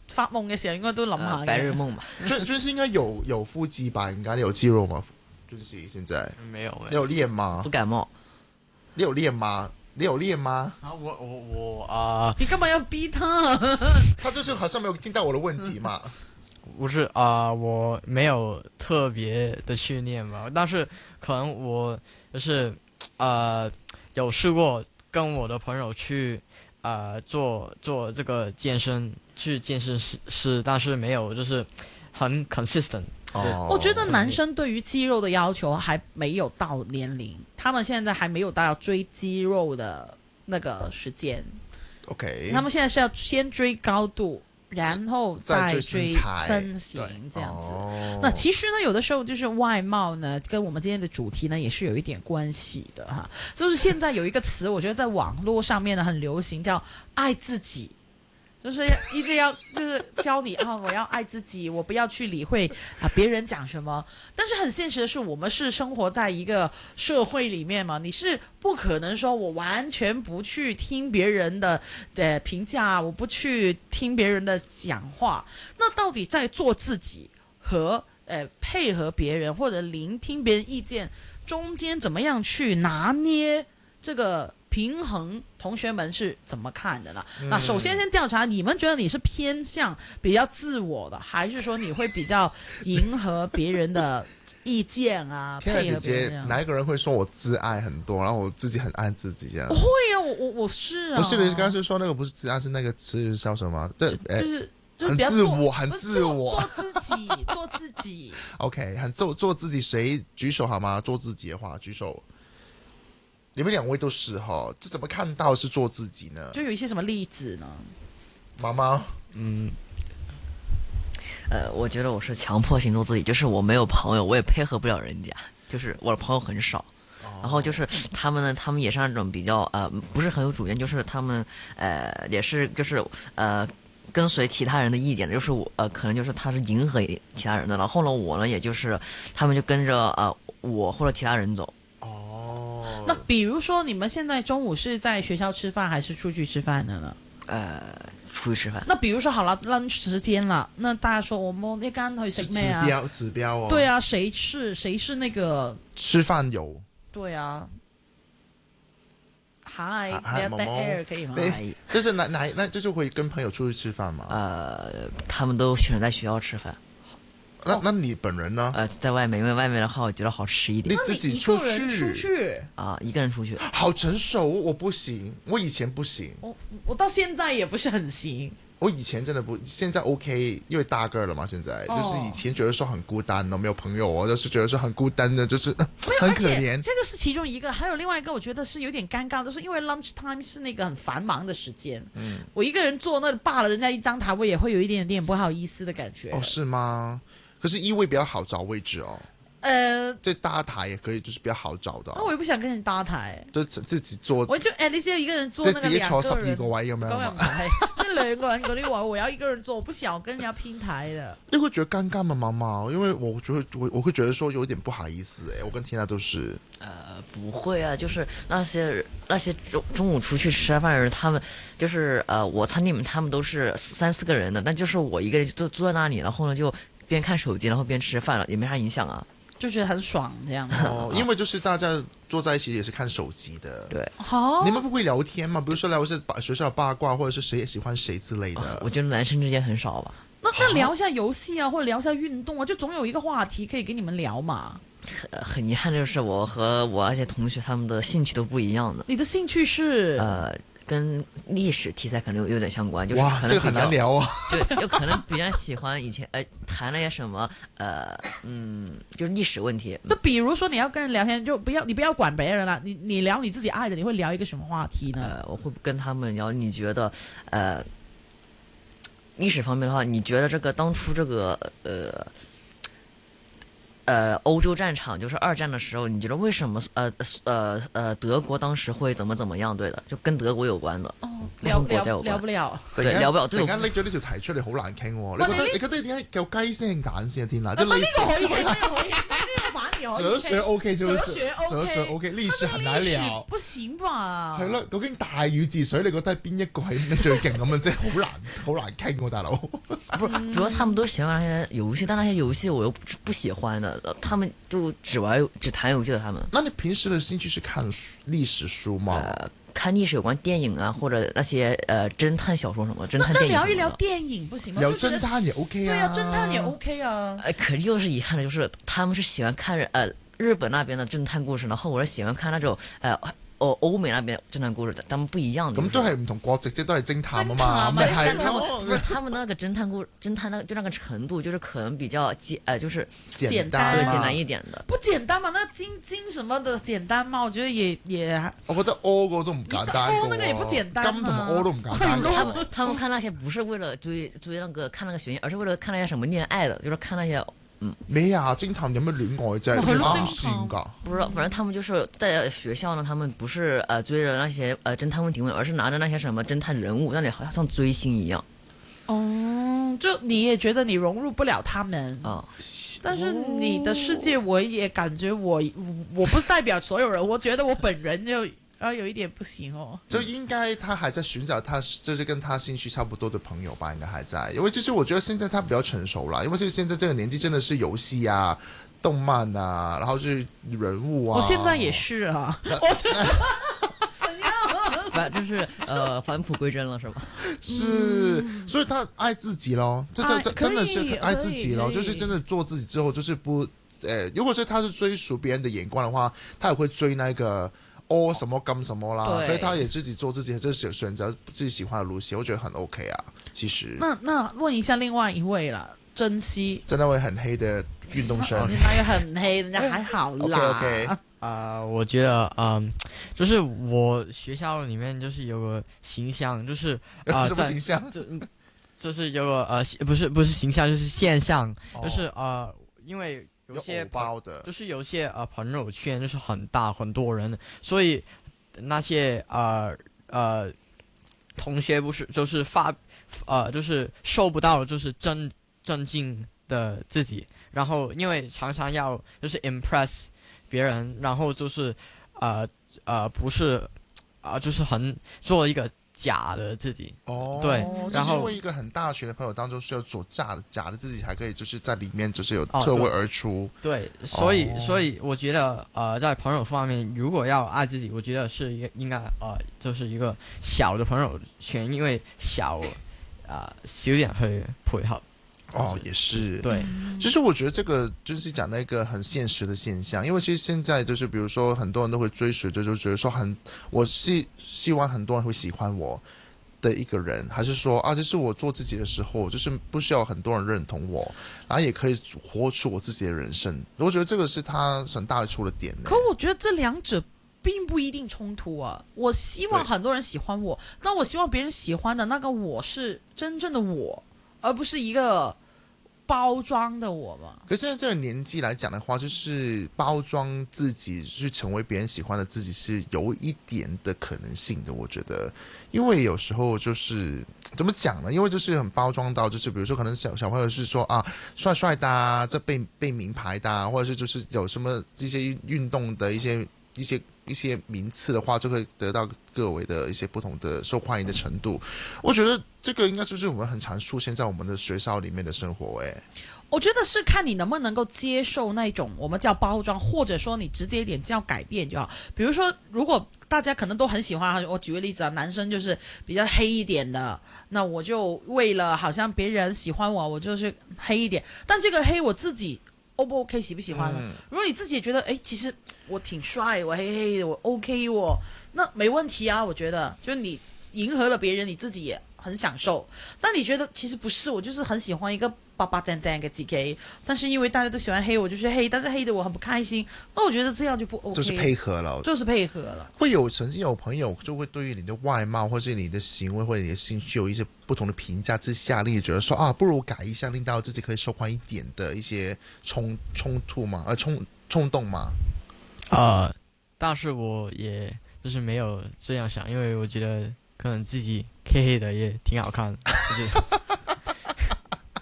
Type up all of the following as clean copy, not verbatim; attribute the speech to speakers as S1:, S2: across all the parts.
S1: 發夢嘅時候應該都諗下嘅。
S2: 白日夢嘛。
S3: 就是應該有腹肌吧？應該你有肌肉嗎？就是現在
S2: 沒有，
S3: 你有練嗎？
S2: 不感冒。
S3: 你有練嗎？你有練嗎？
S2: 啊，我
S1: 你幹嘛要逼他？
S3: 他就是好像沒有聽到我的問題嘛。
S4: 不是我沒有特別的去練吧，但是可能我就是有試過跟我的朋友去做這個健身，去健身室，但是沒有就是很 consistent。
S1: 我覺得男生對於肌肉的要求還沒有到年齡，他們現在還沒有到要追肌肉的那個時間。
S3: OK，
S1: 他們現在是要先追高度，然後再追身形這樣子。那其實呢，有的時候就是外貌呢，跟我們今天的主題呢，也是有一點關係的哈。就是現在有一個詞，我覺得在網絡上面呢很流行，叫愛自己。就是一直要就是教你我要愛自己，我不要去理會別人講什麼。但是很現實的是，我們是生活在一個社會裡面嘛，你是不可能說我完全不去聽別人的評價，我不去聽別人的講話。那到底在做自己和配合別人或者聆聽別人意見中間，怎麼樣去拿捏這個平衡，同學們是怎麼看的呢？那首先調查，你們覺得你是偏向比較自我的，還是說你會比較迎合別人的意見啊？配合別人？
S3: 哪一個人會說我自愛很多，然後我自己很愛自己這樣？
S1: 我會啊，我是啊。
S3: 不是你剛才說那個不是自愛，是那個詞叫什麼？對，
S1: 就是
S3: 很自我，很自我，
S1: 做自己，做自己。
S3: OK， 很做自己，誰舉手好嗎？做自己的話舉手。你們兩位都是哈，這怎麼看到是做自己呢？
S1: 就有一些什麼例子呢？
S3: 媽媽，
S2: 我覺得我是強迫性做自己，就是我沒有朋友，我也配合不了人家，就是我的朋友很少。然後就是他們呢，他們也是那種比較不是很有主見，就是他們也是就是跟隨其他人的意見的，就是我可能就是他是迎合其他人的，然後呢我呢也就是他們就跟着我或者其他人走。
S1: 那比如說你們現在中午是在學校吃飯還是出去吃飯的呢？
S2: 出去吃飯。
S1: 那比如說好了 lunch 時間了，那大家說我們一間去食咩啊？
S3: 指標哦。
S1: 對啊，誰是那個
S3: 吃飯有？
S1: 對啊。Hi，
S3: 毛毛
S1: air 可以嗎？
S3: 就是那就是會跟朋友出去吃飯嗎？
S2: 他們都選擇在學校吃飯。
S3: 那你本人呢？
S2: 在外面，因為外面的話我覺得好吃一點。
S3: 你自己出去
S2: 一個人出去。
S3: 好成熟，我不行，我以前不行。
S1: 我到現在也不是很行。
S3: 我以前真的不，現在 OK，因為大個了嘛，現在就是以前覺得說很孤單，沒有朋友，我就是覺得說很孤單的，就是很可憐。
S1: 這個是其中一個，還有另外一個，我覺得是有點尷尬，就是因為 lunch time 是那個很繁忙的時間，我一個人坐那霸了人家一張台，我也會有一點點不好意思的感覺。
S3: 哦，是嗎？可是衣位比較好找位置哦。這搭台也可以，就是比較好找的。
S1: 我也不想跟人搭台，
S3: 就自己坐。
S1: 我就你只要一個人坐那個
S3: 自己坐
S1: 12
S3: 個位咁樣。
S1: 咁又唔係，即係2個人嗰啲位，我要一個人坐，我不想跟人家拼台的。
S3: 你會覺得尷尬嗎，媽媽？因為我會覺得說有點不好意思我跟 Tina 都是。
S2: 不會啊，就是那些中午出去吃飯的人，他們就是我餐廳裡面他們都是3、4個人的，但就是我一個人就坐在那裡，然後呢就邊看手機，然後邊吃飯了，也沒啥影響啊。
S1: 就覺得很爽這樣子。
S3: 因為就是大家坐在一起也是看手機的。
S2: 對。
S3: 你們不會聊天嗎？比如說聊學校八卦，或者是誰也喜歡誰之類的。
S2: 我覺得男生之間很少吧。
S1: 那聊一下遊戲啊，或者聊一下運動啊，就總有一個話題可以跟你們聊嘛。
S2: 很遺憾的就是我和我那些同學他們的興趣都不一樣的。
S1: 你的興趣是？
S2: 跟歷史題材可能有點相關，就是
S3: 哇，這個很難聊啊。
S2: 就可能比較喜歡以前談那些什麼就是歷史問題。
S1: 就比如說你要跟人聊天，就你不要管別人了，你聊你自己愛的，你會聊一個什麼話題呢？
S2: 我會跟他們聊，你覺得歷史方面的話，你覺得這個當初這個歐洲戰場就是2戰的時候，你覺得為什麼德國當時會怎麼樣？對的，就跟德國有關的。
S1: 聊不了，
S2: 對，聊不了。
S3: 突然間拎咗呢條題出嚟，好難傾。你覺得點解有雞聲眼先啊？天啊！即係呢
S1: 個可以，呢個反
S3: 哲學 OK 就是
S1: 哲學
S3: OK， 歷史很難聊，
S1: 不行吧？
S3: 係咯，究竟大禹治水你覺得係邊一個係你最勁咁樣？即係好難傾喎，大佬。
S2: 不是，主要他們都喜歡那些遊戲，但那些遊戲我又不喜歡的，他們就只談遊戲的他們。
S3: 那你平時的興趣是看歷史書嗎？
S2: 看歷史有關電影啊，或者那些偵探小說什麼，偵探電影。
S1: 那聊一聊電影不行嗎？
S3: 聊偵探也 OK 啊。
S1: 對啊，偵探也 OK 啊。
S2: 可是又是遺憾的，就是他們是喜歡看日本那邊的偵探故事，然後我是喜歡看那種歐美那邊偵探故事，他們不一樣的。
S3: 咁都係唔同國籍啫，都係偵探啊嘛。咪係
S2: 不是他們那個偵探那個程度，就是可能比較就是
S1: 簡單，
S2: 對，簡單一點的。
S1: 不簡單嘛？那金什麼的簡單嘛？我覺得也。
S3: 我覺得柯個都唔簡單。
S1: 柯那個也不簡單。
S3: 金同埋柯都唔簡單。
S2: 他們看那些不是為了追那個看那個懸疑，而是為了看那些什麼戀愛的，就是看那些。
S3: 咩啊？偵探有咩戀愛啫？啱算噶。
S2: 不知道，反正他們就是在學校呢，他們不是追着那些偵探問題問，而是拿着那些什麼偵探人物，那裡好像追星一樣。
S1: 哦，就你也覺得你融入不了他們啊？但是你的世界，我也感覺我不是代表所有人，我覺得我本人就。有一點不行哦，
S3: 就應該他還在尋找他就是跟他興趣差不多的朋友吧，應該還在，因為就是我覺得現在他比較成熟了，因為就是現在這個年紀真的是遊戲啊、動漫啊，然後就是人物啊。
S1: 我現在也是啊，
S2: 反正就是返璞歸真了，是吧？
S3: 是，所以他愛自己咯，這真的是愛自己咯，就是真的做自己之後，就是不如果是他是追逐別人的眼光的話，他也會追那個。什麼金什麼啦，所以他也自己做自己，就是選擇自己喜歡的路線，我覺得很 OK 啊。其實，
S1: 那問一下另外一位啦，珍惜，
S3: 那位很黑的運動生，
S1: 那個很黑，人家還好啦。
S3: OK，
S4: 我覺得就是我學校裡面就是有個形象，就是
S3: 什麼形象？
S4: 就是有個不是形象，就是現象，就是因為。有些
S3: 包的，
S4: 就是有些朋友圈就是很大很多人，所以那些同學不是就是就是受不到就是正經的自己，然後因為常常要就是 impress 別人，然後就是不是就是很做一個假的自己對，然後
S3: 就是因為一個很大群的朋友當中需要做假的自己，才可以就是在裡面就是有特位而出。
S4: 對，所以我覺得在朋友方面，如果要愛自己，我覺得是應該就是一個小的朋友圈，因為小點去配合。
S3: 也是，
S4: 對，
S3: 其實我覺得這個就是講那個很現實的現象，因為其實現在就是，比如說很多人都會追隨着，就覺得說我是希望很多人會喜歡我的一個人，還是說就是我做自己的時候，就是不需要很多人認同我，然後也可以活出我自己的人生。我覺得這個是他很大的出的點。
S1: 可我覺得這兩者並不一定衝突啊。我希望很多人喜歡我，但我希望別人喜歡的那個我是真正的我，而不是一個包裝的我嘛。
S3: 可是現在這個年紀來講的話，就是包裝自己去成為別人喜歡的自己是有一點的可能性的，我覺得。因為有時候就是怎麼講呢？因為就是很包裝到，就是比如說可能小朋友是說帥帥的啊，這背名牌的啊，或者是就是有什麼這些運動的一些名次的話，就會得到各位的一些不同的受歡迎的程度。我覺得這個應該就是我們很常出現在我們的學校裡面的生活。
S1: 我覺得是看你能不能夠接受那種我們叫包裝，或者說你直接一點叫改變就好。比如說如果大家可能都很喜歡，我舉個例子啊，男生就是比較黑一點的，那我就為了好像別人喜歡我就是黑一點，但這個黑我自己 O 不 OK 喜不喜歡呢？如果你自己也覺得其實我挺帥，我黑黑的我 OK 那沒問題啊。我覺得就是你迎合了別人，你自己也很享受。但你覺得其實不是，我就是很喜歡一個白白淨淨嘅自己，但是因為大家都喜歡黑我就是黑，但是黑的我很不開心，那我覺得這樣就不 OK，
S3: 就是配合了，
S1: 就是配合了。會
S3: 有曾經有朋友就會對於你的外貌或是你的行為或者你的興趣有一些不同的評價之下，你也覺得說不如改一下，令到自己可以受歡迎一點的一些衝突嘛，衝動嘛。
S4: 但是我也就是沒有這樣想，因為我覺得可能自己黑黑的也挺好看的，我覺得。
S1: 都不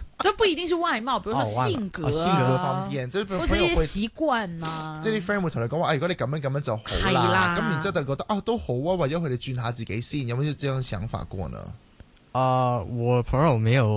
S1: 一定是外貌，比如說性格
S3: 性格方面，即係
S1: 或者一啲習慣啊。
S3: 即係啲 friend 會同你講話，如果你咁樣就好啦，咁然之後就覺得都好啊，為咗佢哋轉下自己先，有冇這樣想法過呢？
S4: 我朋友沒有